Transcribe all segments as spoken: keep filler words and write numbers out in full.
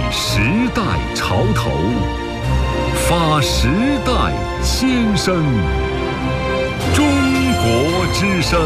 时代潮头，发时代先声。中国之声。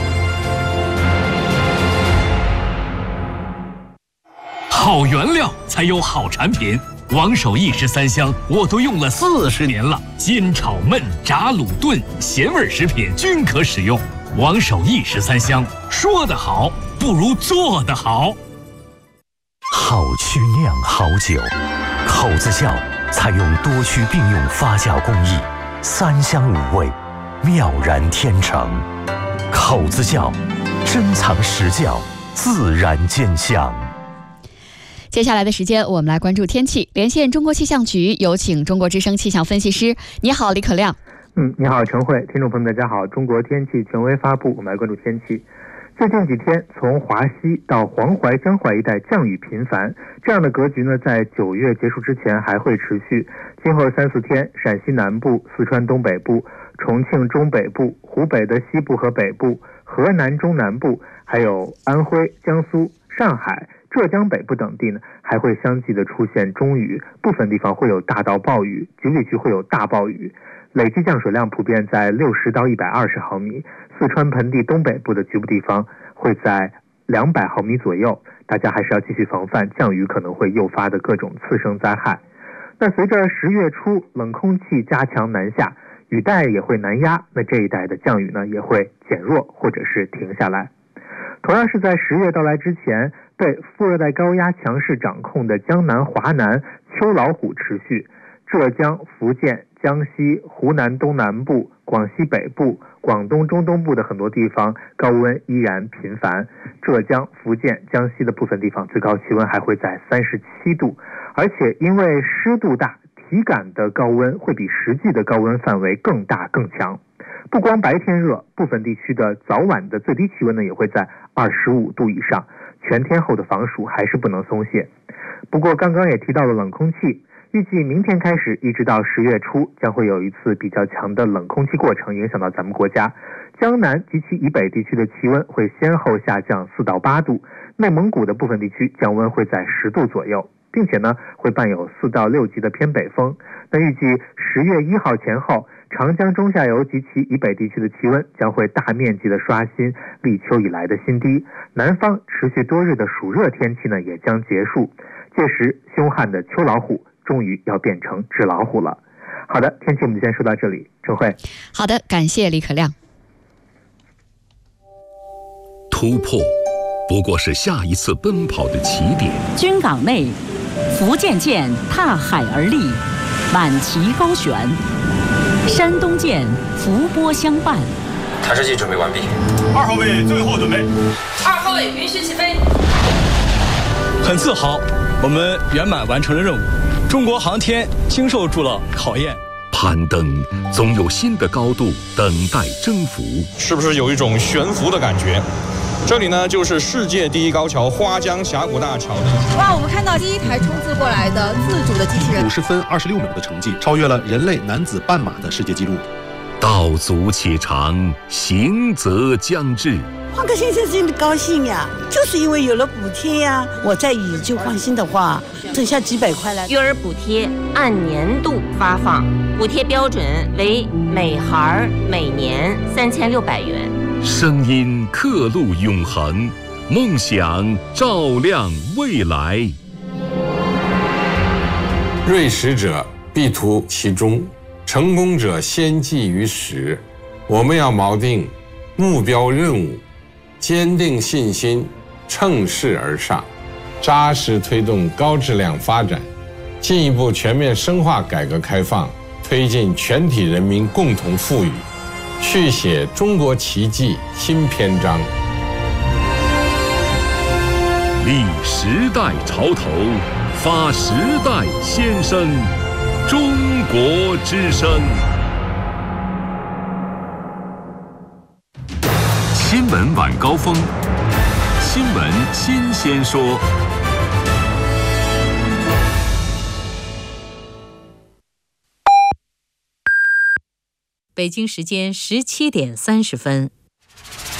好原料才有好产品。王守义十三香我都用了四十年了，煎炒焖炸卤炖咸味食品均可使用。王守义十三香，说得好不如做得好。 好曲酿好酒，口子窖采用多区并用发酵工艺，三香五味，妙然天成。口子窖，珍藏实窖，自然见香。 接下来的时间，我们来关注天气。连线中国气象局，有请中国之声气象分析师。你好，李可亮。 嗯，你好，陈慧，听众朋友们，大家好。中国天气权威发布，我们来关注天气。最近几天，从华西到黄淮、江淮一带降雨频繁，这样的格局呢，在九月结束之前还会持续。今后三四天，陕西南部、四川东北部、重庆中北部、湖北的西部和北部、河南中南部，还有安徽、江苏、上海、浙江北部等地呢，还会相继的出现中雨，部分地方会有大到暴雨，局部地区会有大暴雨。累计降水量普遍在六十到一百二十毫米，四川盆地东北部的局部地方会在两百毫米左右，大家还是要继续防范降雨可能会诱发的各种次生灾害。那随着十月初冷空气加强南下，雨带也会南压，那这一带的降雨呢也会减弱或者是停下来。同样是在十月到来之前，被副热带高压强势掌控的江南、华南秋老虎持续，浙江、福建、江西、湖南东南部、广西北部、广东中东部的很多地方高温依然频繁，浙江、福建、江西的部分地方最高气温还会在三十七度，而且因为湿度大，体感的高温会比实际的高温范围更大更强。不光白天热，部分地区的早晚的最低气温呢也会在二十五度以上，全天候的防暑还是不能松懈。不过刚刚也提到了冷空气，预计明天开始一直到十月初将会有一次比较强的冷空气过程影响到咱们国家，江南及其以北地区的气温会先后下降四到八度，内蒙古的部分地区降温会在十度左右，并且呢会伴有四到六级的偏北风。那预计十月一号前后，长江中下游及其以北地区的气温将会大面积的刷新立秋以来的新低，南方持续多日的暑热天气呢也将结束，届时凶悍的秋老虎终于要变成纸老虎了。好的，天气我们就先说到这里，陈慧。 好的，感谢李可亮。 突破不过是下一次奔跑的起点。 军港内，福建舰踏海而立，满旗高悬；山东舰伏波相伴。 弹射器准备完毕。 二号位最后准备。 二号位允许起飞。 很自豪，我们圆满完成了任务。中国航天经受住了考验。 攀登总有新的高度等待征服， 是不是有一种悬浮的感觉？这里呢，就是世界第一高桥花江峡谷大桥。 哇，我们看到第一台冲刺过来的自主的机器人， 五十分二十六秒的成绩，超越了人类男子半马的世界纪录。 道阻且长，行则将至。 换个先生真的高兴呀，就是因为有了补贴呀。我在以就换新的话，剩下几百块了。 育儿补贴按年度发放，补贴标准为每孩每年三千六百元。 声音刻录永恒，梦想照亮未来。 锐实者必图其中，成功者先记于始。我们要锚定目标任务，坚定信心，乘势而上，扎实推动高质量发展，进一步全面深化改革开放，推进全体人民共同富裕，续写中国奇迹新篇章。 立时代潮头，发时代先声。中国之声。新闻晚高峰，新闻新鲜说。 北京时间十七点三十分。